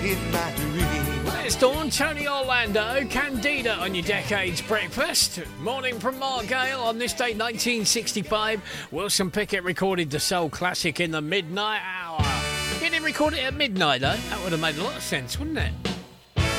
in my dreams. It's Dawn, Tony Orlando, Candida on your Decades Breakfast. Morning from Mark Gale on this day, 1965. Wilson Pickett recorded the soul classic in the midnight hour. He didn't record it at midnight, though. That would have made a lot of sense, wouldn't it?